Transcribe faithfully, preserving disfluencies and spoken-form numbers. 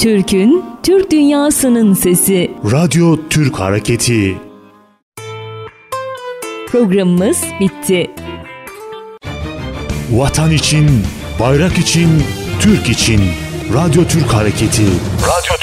Türk'ün, Türk dünyasının sesi. Radyo Türk Hareketi. Programımız bitti. Vatan için, bayrak için, Türk için. Radyo Türk Hareketi. Radyo